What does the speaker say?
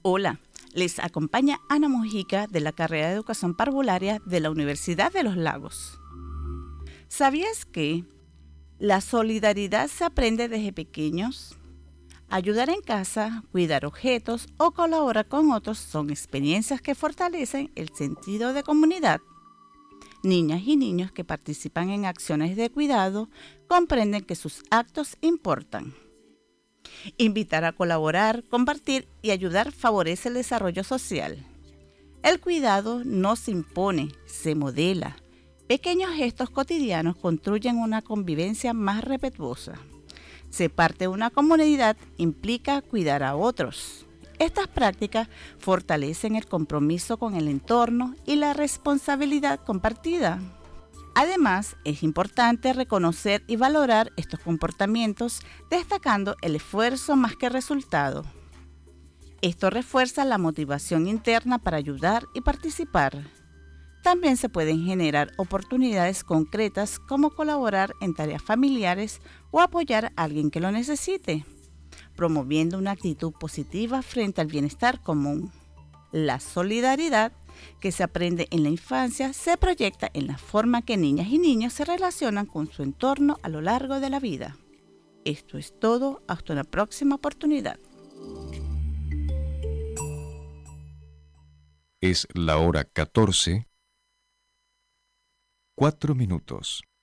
Hola, les acompaña Ana Mojica de la carrera de Educación Parvularia de la Universidad de Los Lagos. ¿Sabías que la solidaridad se aprende desde pequeños? Ayudar en casa, cuidar objetos o colaborar con otros son experiencias que fortalecen el sentido de comunidad. Niñas y niños que participan en acciones de cuidado comprenden que sus actos importan. Invitar a colaborar, compartir y ayudar favorece el desarrollo social. El cuidado no se impone, se modela. Pequeños gestos cotidianos construyen una convivencia más respetuosa. Ser parte de una comunidad implica cuidar a otros. Estas prácticas fortalecen el compromiso con el entorno y la responsabilidad compartida. Además, es importante reconocer y valorar estos comportamientos, destacando el esfuerzo más que el resultado. Esto refuerza la motivación interna para ayudar y participar. También se pueden generar oportunidades concretas como colaborar en tareas familiares o apoyar a alguien que lo necesite, promoviendo una actitud positiva frente al bienestar común. La solidaridad que se aprende en la infancia se proyecta en la forma que niñas y niños se relacionan con su entorno a lo largo de la vida. Esto es todo, hasta una próxima oportunidad. Es la hora 14:04.